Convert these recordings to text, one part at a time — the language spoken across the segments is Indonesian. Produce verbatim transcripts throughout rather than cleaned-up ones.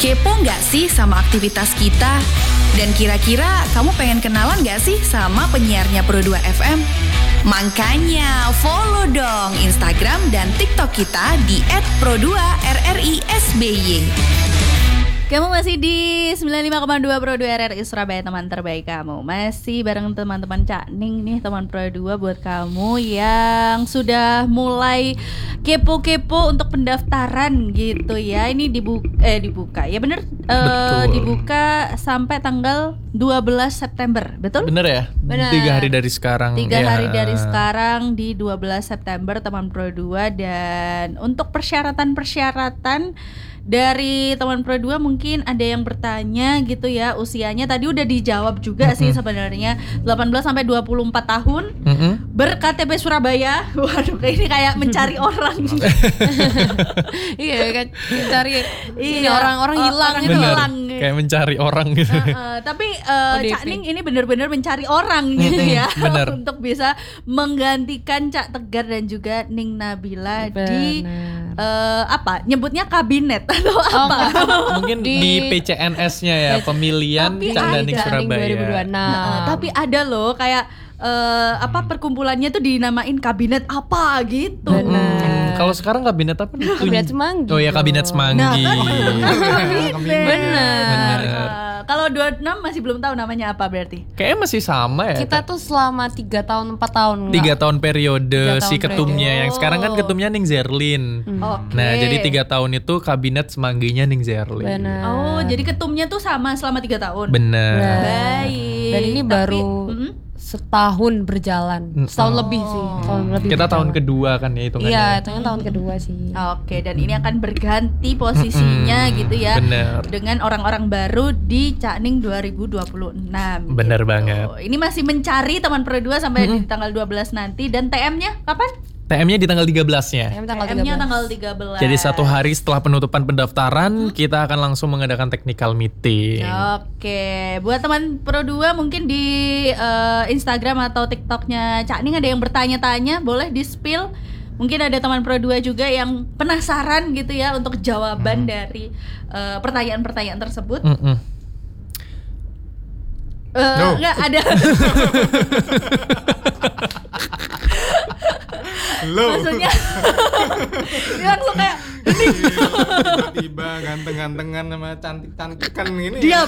Kepo nggak sih sama aktivitas kita? Dan kira-kira kamu pengen kenalan nggak sih sama penyiarnya Pro dua F M? Makanya follow dong Instagram dan TikTok kita di et pro dua r r i s b y. Kamu masih di sembilan puluh lima koma dua Pro dua R R I Surabaya, teman terbaik kamu. Masih bareng teman-teman Cak Ning nih, teman Pro dua buat kamu yang sudah mulai kepo-kepo untuk pendaftaran gitu ya. Ini dibuka, eh dibuka ya bener uh, dibuka sampai tanggal dua belas September, betul? Bener ya? Bener. Tiga hari dari sekarang. Tiga ya. hari dari sekarang di dua belas September, teman Pro dua. Dan untuk persyaratan-persyaratan dari teman Pro dua mungkin ada yang bertanya gitu ya, usianya tadi udah dijawab juga mm-hmm. sih sebenarnya, delapan belas sampai dua puluh empat tahun, mm-hmm. ber-K T P Surabaya. Waduh, ini kayak mencari orang. Iya kan, mencari ini iya, orang-orang hilang orang gitu. hilang. Kayak mencari orang gitu. Uh, uh, tapi uh, Cak Ning ini benar-benar mencari orang gitu ya. Bener. Untuk bisa menggantikan Cak Tegar dan juga Ning Nabila. Bener. Di uh, apa? Nyebutnya kabinet atau apa? Oh, mungkin di, di P C N S-nya ya, pemilihan Cak Ning Surabaya. dua ribu dua puluh enam. Nah, tapi ada loh kayak uh, apa perkumpulannya tuh dinamain kabinet apa gitu. Hmm, kalau sekarang kabinet apa? Kabinet Semanggi. Oh ya, kabinet Semanggi. Nah, kabinet. Benar. Uh, kalau dua puluh enam masih belum tahu namanya apa berarti? Kayaknya masih sama ya. Kita tuh selama tiga tahun empat tahun. Tiga tahun periode tiga si tahun ketumnya. periode. Yang sekarang kan ketumnya Ning Zerlin. Hmm. Okay. Nah, jadi tiga tahun itu kabinet Semangginya Ning Zerlin. Benar. Oh, jadi ketumnya tuh sama selama tiga tahun. Benar. Baik. Dan ini Tapi, baru mm-hmm. setahun berjalan, setahun oh. lebih sih, tahun lebih. Kita berjalan. tahun kedua kan ya hitungannya. Iya, itu kan tahun kedua sih. Oke, dan ini akan berganti posisinya Mm-mm, gitu ya. bener. Dengan orang-orang baru di Cak Ning dua ribu dua puluh enam. Bener gitu. banget. Ini masih mencari teman Pro dua sampai Mm-mm. di tanggal dua belas nanti. Dan T M-nya kapan? T M-nya di tanggal tiga belasnya. T M tanggal T M-nya tanggal tiga belas. Jadi satu hari setelah penutupan pendaftaran, hmm? kita akan langsung mengadakan technical meeting. Oke, buat teman Pro dua mungkin di uh, Instagram atau TikToknya Cak Ning ada yang bertanya-tanya, boleh di-spill. Mungkin ada teman Pro dua juga yang penasaran gitu ya untuk jawaban hmm. dari uh, pertanyaan-pertanyaan tersebut. Mm-mm. Uh, no. Enggak ada. Loh. Maksudnya dia langsung kayak tiba-tiba ganteng-gantengan sama cantik-cantikan ini. diam.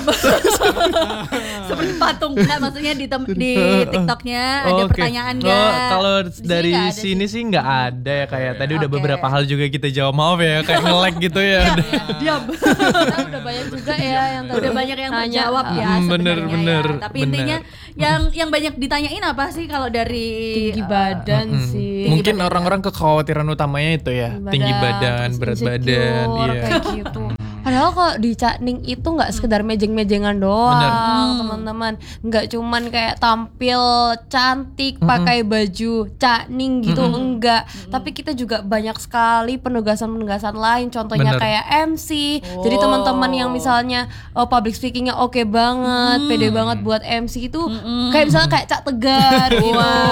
Seperti patung. Enggak, maksudnya di tem- di TikToknya ada Oke. pertanyaan Oh, enggak? kalau Di dari nggak ada sini sih nggak ada ya, kayak tadi udah Oke. beberapa hal juga kita jawab, maaf ya kayak nge-lag gitu ya. Diam. Kita udah banyak juga ya yang Udah banyak yang tanya. terjawab ya Hmm, sebenarnya bener, ya. bener, Tapi bener. intinya yang yang banyak ditanyain apa sih kalau dari Tinggi uh, badan Mm-mm. sih. Mungkin orang-orang kekhawatiran utamanya itu ya, tinggi badan, terus berat insecure, badan, iya. kayak gitu. Padahal kalau di Cak Ning itu nggak sekedar mejeng-mejengan doang, teman-teman. Nggak cuman kayak tampil cantik, Mm-mm. pakai baju Cak Ning gitu, Mm-mm. enggak. Tapi kita juga banyak sekali penugasan-penugasan lain. Contohnya Bener. kayak M C. Oh. Jadi teman-teman yang misalnya oh, public speakingnya oke banget, Mm. pede banget buat M C itu, Mm-mm. kayak misalnya kayak Cak Tegar gitu.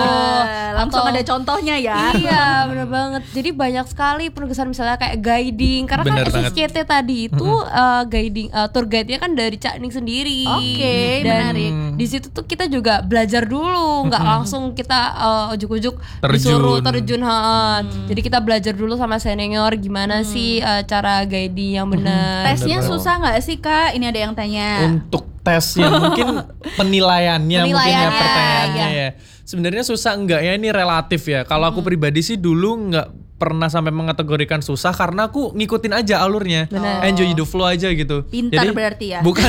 Wah, langsung Atau- ada contohnya ya. Iya, bener banget. Jadi banyak sekali penugasan misalnya kayak guiding. Karena Bener kan banget. S C T tadi itu uh, guiding uh, tour guide-nya kan dari Cak Ning sendiri. Oke, Dan menarik. di situ tuh kita juga belajar dulu, nggak langsung kita uh, ujuk-ujuk Terjun. disuruh terjun. Ha. Jadi kita belajar dulu sama senior gimana sih uh, cara guiding yang benar. Tesnya Bener. susah nggak sih Kak? Ini ada yang tanya. Untuk tesnya mungkin penilaiannya, mungkin ya Penilaiannya, pertanyaannya iya. ya. Sebenarnya susah enggak ya, ini relatif ya. Kalau aku pribadi sih dulu enggak pernah sampai mengategorikan susah karena aku ngikutin aja alurnya. Benar. Enjoy the flow aja gitu. Pintar berarti ya? Bukan.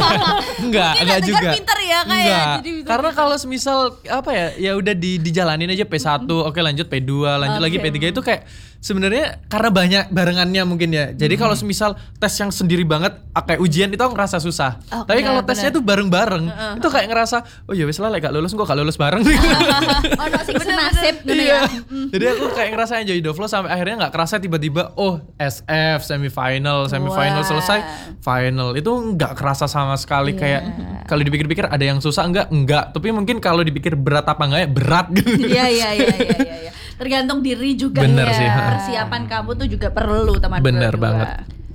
enggak, enggak Tegar juga. pintar ya Kak ya? Enggak. Jadi bisa Karena kalau semisal apa ya, ya udah di, dijalanin aja P satu, oke lanjut P dua, lanjut Oke. lagi P tiga, itu kayak sebenarnya karena banyak barengannya mungkin ya. Jadi kalau semisal tes yang sendiri banget ah, kayak ujian itu aku ngerasa susah. Oke, Tapi kalau benar. tesnya tuh bareng-bareng, itu kayak ngerasa oh ya wes lah lek gak lulus gua gak lulus bareng. Oh, no, sing senasib gitu Iya. ya. Jadi aku kayak ngerasa enjoy the flow sampai akhirnya nggak kerasa tiba-tiba oh S F semifinal, semifinal Wah. selesai final. Itu nggak kerasa sama sekali. Iya. Kayak kalau dipikir-pikir ada yang susah enggak? Enggak. Tapi mungkin kalau dipikir berat apa enggak ya berat gitu. Iya iya iya iya iya. Ya. Tergantung diri juga Bener ya. sih, ha. Persiapan kamu tuh juga perlu teman Bener berdua. banget.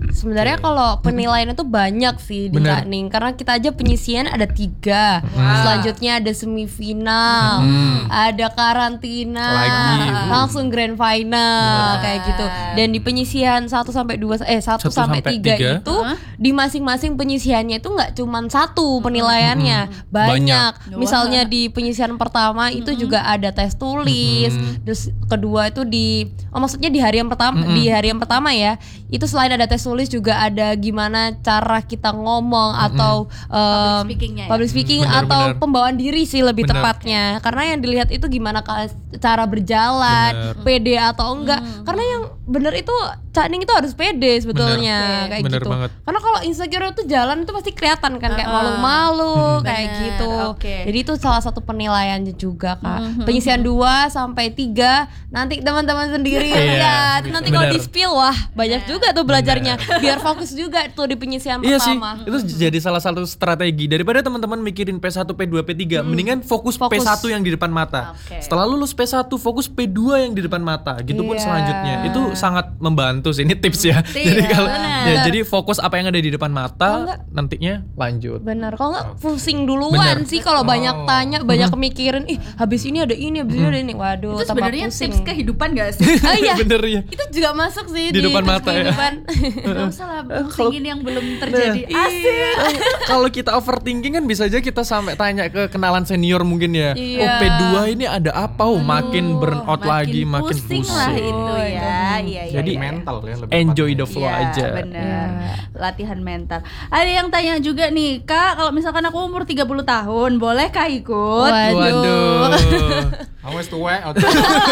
Sebenarnya kalau penilaian itu banyak sih di Bener. Cak Ning, karena kita aja penyisian ada tiga, selanjutnya ada semifinal, Hmm. ada karantina, Lagi. langsung grand final kayak gitu. Dan di penyisian satu sampai dua eh satu Satu sampai sampai tiga tiga. itu di masing-masing penyisiannya itu nggak cuman satu penilaiannya, banyak. Banyak. Misalnya di penyisian pertama itu juga ada tes tulis, terus kedua itu di oh maksudnya di hari yang pertama di hari yang pertama ya, itu selain ada tes tulis juga ada gimana cara kita ngomong atau um, speakingnya ya? public speaking Benar, atau benar. pembawaan diri sih lebih Benar. tepatnya, karena yang dilihat itu gimana ka- cara berjalan, Benar. pede atau enggak, karena yang bener itu Cak Ning itu harus pede sebetulnya. Benar. Kayak Benar gitu. banget. Karena kalau insecure itu jalan itu pasti kelihatan kan, kayak malu-malu kayak Benar, gitu. oke. Jadi itu salah satu penilaiannya juga Kak. Penyisian dua sampai tiga nanti teman-teman sendiri Iya, lihat. Nanti kalau benar. di spill wah banyak juga tuh belajarnya. Biar fokus juga tuh di penyisian Iya sih, pertama. itu jadi salah satu strategi. Daripada teman-teman mikirin P satu, P dua, P tiga, mendingan fokus, P Fokus. satu yang di depan mata. Oke. Setelah lulus P satu, fokus P dua yang di depan mata. Gitu pun Iya. selanjutnya. Itu sangat membantu sih, ini tips ya. jadi kalau benar. ya jadi fokus apa yang ada di depan mata, Kalau enggak- nantinya lanjut. Bener, kalau nggak pusing duluan Bener. sih kalau banyak tanya, banyak mikirin, ih habis ini ada ini, habis ini ada ini, waduh Itu tambah sebenarnya pusing. tips kehidupan gak sih? Oh iya, Bener ya. itu juga masuk sih Di depan tips mata ya. kehidupan. Gak usah lah pusingin yang belum terjadi. Nah. Asik. Eh, kalau kita overthinking kan bisa aja kita sampai tanya ke kenalan senior mungkin ya. Iya. Oh P dua ini ada apa? Oh makin burn out lagi, makin pusing pusing. lah itu ya. Iya, iya. Jadi iya. mental ya lebih Enjoy tepatnya. the flow Iya, aja. benar. Latihan mental. Ada yang tanya juga nih, Kak, kalau misalkan aku umur tiga puluh tahun, bolehkah ikut? Waduh. Waduh. Kamu wis tuwek, oh,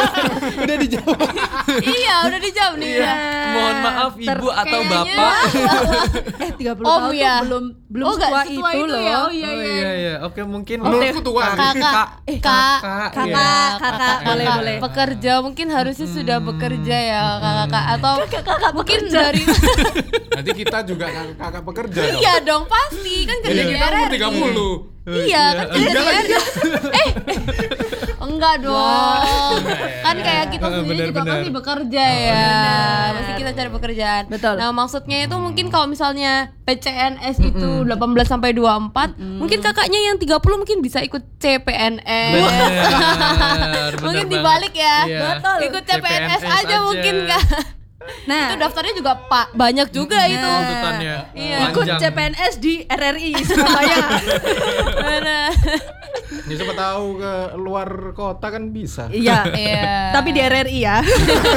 Udah dijawab. Iya, udah dijawab nih. Iya. Mohon maaf ibu atau Kayaknya- bapak. Eh, tiga puluh Om tahun ya. tuh belum belum Oh, nggak setua setua itu, itu loh. ya? Oh, iya, Oh iya iya. Oke mungkin menurutku tua. Kakak, Kak. eh, kak, Kakak, Kakak, iya. kakak, boleh, kakak boleh. pekerja mungkin harusnya sudah bekerja ya kakak-kakak, atau Kakak mungkin bekerja. dari Nanti kita juga kakak, kakak pekerja dong. iya dong pasti kan kerja Jadi di kita umur R R I. tiga puluh. Iya kan kerja di R R I. Eh enggak dong, kan kayak kita Eh, sendiri juga benar-benar. pasti bekerja ya, pasti kita cari pekerjaan. Betul. Nah maksudnya itu mungkin kalau misalnya P C N S itu delapan belas sampai dua puluh empat, mungkin kakaknya yang tiga puluh mungkin bisa ikut C P N S. Bener, Mungkin bener dibalik ya. banget. Iya. Betul. Ikut C P N S, C P N S aja, aja. mungkin Kak. Nah, Itu daftarnya juga Pak banyak juga itu. Tuntutannya Iya. ikut panjang. C P N S di R R I Surabaya. Bener. Ya siapa tahu ke luar kota kan bisa. Iya. Iya. Tapi di R R I ya.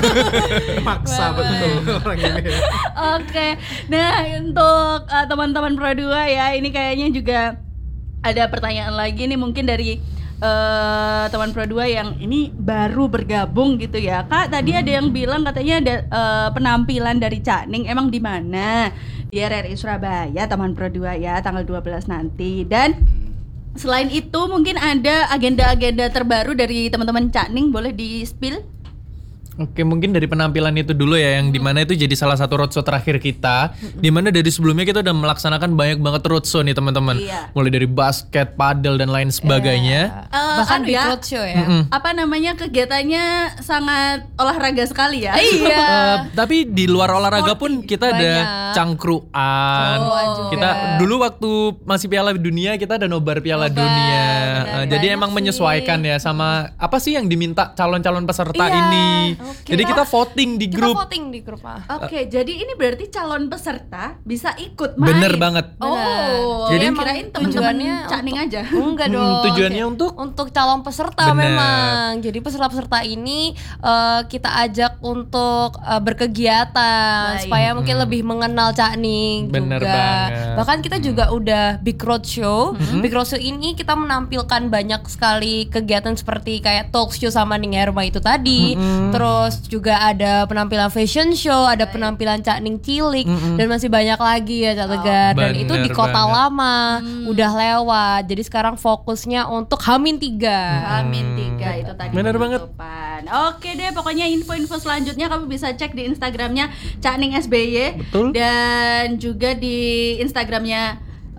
Maksa betul orang ini. Oke. Nah, untuk uh, teman-teman Pro dua ya, ini kayaknya juga ada pertanyaan lagi nih mungkin dari uh, teman Pro dua yang ini baru bergabung gitu ya. Kak, tadi ada yang bilang katanya ada uh, penampilan dari Cak Ning emang di mana? Di R R I Surabaya, teman Pro dua ya, tanggal dua belas nanti. Dan selain itu mungkin ada agenda-agenda terbaru dari teman-teman Cak Ning, boleh di-spill? Oke, mungkin dari penampilan itu dulu ya, yang dimana itu jadi salah satu roadshow terakhir kita. Dimana dari sebelumnya kita udah melaksanakan banyak banget roadshow nih teman-teman. Iya. Mulai dari basket, padel dan lain sebagainya. Eh, Bahkan anu di ya, roadshow ya. apa namanya kegiatannya sangat olahraga sekali ya. Iya. Eh, tapi di luar olahraga pun kita ada banyak. cangkruan. Cangkruan juga. Kita dulu waktu masih Piala Dunia kita ada nobar Piala Nobar, Dunia. benar. Eh, jadi Banyak emang sih. menyesuaikan ya sama apa sih yang diminta calon-calon peserta Iya, ini. oke. Jadi kita voting di Kita grup. voting di grup ah. Oke, jadi ini berarti calon peserta bisa ikut main. Bener banget. Oh, Jadi jadi emang kirain teman-teman tujuannya Cak Ning aja. Enggak Hmm, dong. tujuannya Kayak untuk? untuk calon peserta Bener. memang. Jadi peserta-peserta ini eh, kita ajak untuk eh, berkegiatan Baik. supaya mungkin lebih mengenal Cak Ning Bener juga. banget. Bahkan kita juga udah big roadshow. Big roadshow ini kita menampilkan banyak sekali kegiatan seperti kayak talk show sama Ning Herma itu tadi. Terus juga ada penampilan fashion show, ada penampilan Cak Ning cilik dan masih banyak lagi ya Cak Tegar. Dan itu di bener kota banget. lama udah lewat. Jadi sekarang fokusnya untuk Hamin tiga. Amin tiga itu tadi. Bener banget. penutupan. Oke deh, pokoknya info-info selanjutnya kamu bisa cek di Instagramnya Cak Ning S B Y. Betul. Dan juga di Instagramnya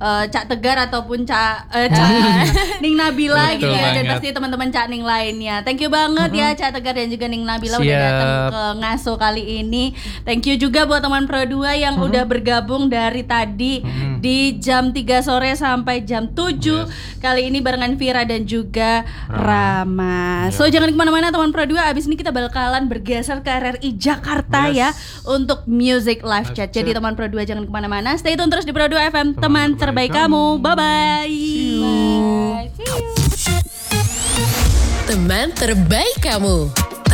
uh, Cak Tegar ataupun Cak uh, Cak Ning Nabila Betul gitu ya, dan banget. pasti teman-teman Cak Ning lainnya. Thank you banget ya Cak Tegar dan juga Ning Nabila udah Siap. datang ke Ngaso kali ini. Thank you juga buat teman Pro dua yang udah bergabung dari tadi di jam tiga sore sampai jam tujuh. Kali ini barengan Vira dan juga Rama. So jangan kemana-mana teman Pro dua. Abis ini kita bakalan bergeser ke R R I Jakarta Yes. ya untuk Music Live Live Chat. Jadi Chat. teman Pro dua jangan kemana-mana. Stay tune terus di Pro dua F M, teman, Teman terbaik terbaik kamu. kamu. Bye bye. Teman terbaik kamu.